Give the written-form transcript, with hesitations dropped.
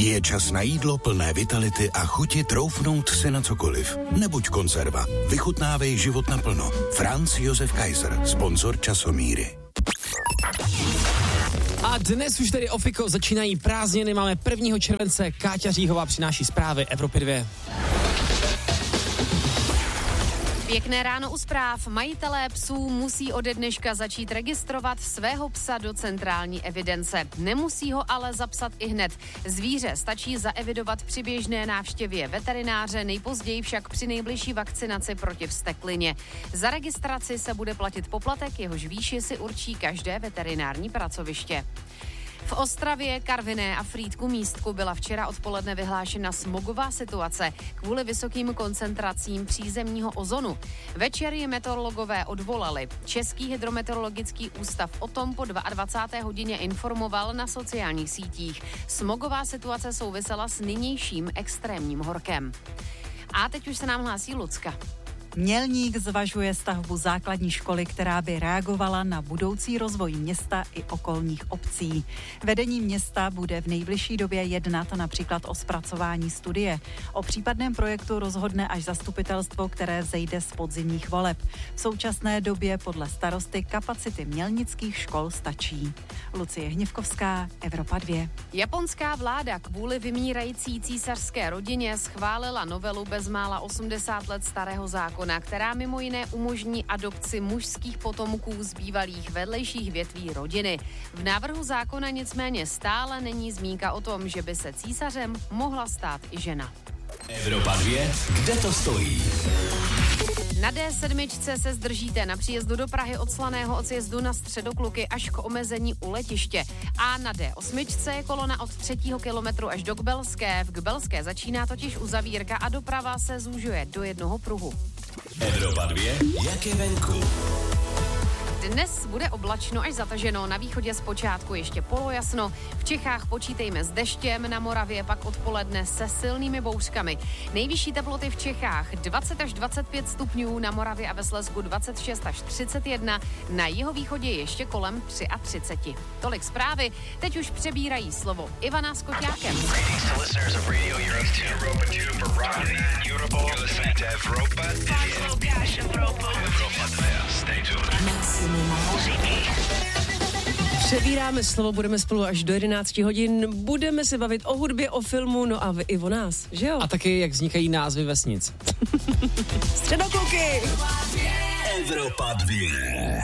Je čas na jídlo plné vitality a chuti troufnout si na cokoliv. Nebuď konzerva. Vychutnávej život naplno. Franz Josef Kaiser, sponzor Časomíry. A dnes už tedy ofiko začínají prázdniny, máme 1. července, Káťa Říhová přináší zprávy Evropy 2. Pěkné ráno u zpráv. Majitelé psů musí ode dneška začít registrovat svého psa do centrální evidence. Nemusí ho ale zapsat ihned. Zvíře stačí zaevidovat při běžné návštěvě veterináře, nejpozději však při nejbližší vakcinaci proti vzteklině. Za registraci se bude platit poplatek, jehož výši si určí každé veterinární pracoviště. V Ostravě, Karviné a Frýdku Místku byla včera odpoledne vyhlášena smogová situace kvůli vysokým koncentracím přízemního ozonu. Večer ji meteorologové odvolali. Český hydrometeorologický ústav o tom po 22. hodině informoval na sociálních sítích. Smogová situace souvisela s nynějším extrémním horkem. A teď už se nám hlásí Lucka. Mělník zvažuje stavbu základní školy, která by reagovala na budoucí rozvoj města i okolních obcí. Vedení města bude v nejbližší době jednat například o zpracování studie. O případném projektu rozhodne až zastupitelstvo, které zejde z podzimních voleb. V současné době podle starosty kapacity mělnických škol stačí. Lucie Hněvkovská, Evropa 2. Japonská vláda kvůli vymírající císařské rodině schválila novelu bezmála 80 let starého zákona, která mimo jiné umožní adopci mužských potomků z bývalých vedlejších větví rodiny. V návrhu zákona nicméně stále není zmínka o tom, že by se císařem mohla stát i žena. Evropa 2, kde to stojí? Na D7 se zdržíte na příjezdu do Prahy od Slaného od sjezdu na Středokluky až k omezení u letiště. A na D8 je kolona od 3. kilometru až do Kbelské. V Kbelské začíná totiž uzavírka a doprava se zúžuje do jednoho pruhu. Evropa 2, jak je venku? Dnes bude oblačno až zataženo, na východě zpočátku ještě polojasno. V Čechách počítejme s deštěm, na Moravě pak odpoledne se silnými bouřkami. Nejvyšší teploty v Čechách 20 až 25 stupňů, na Moravě a ve Slezsku 26 až 31, na jihovýchodě ještě kolem 33. Tolik zprávy, teď už přebírají slovo Ivana s Koťákem. Přebíráme slovo, budeme spolu až do 11 hodin, budeme se bavit o hudbě, o filmu, no a i o nás, že jo? A taky, jak vznikají názvy vesnic. Středokluky! Evropa 2.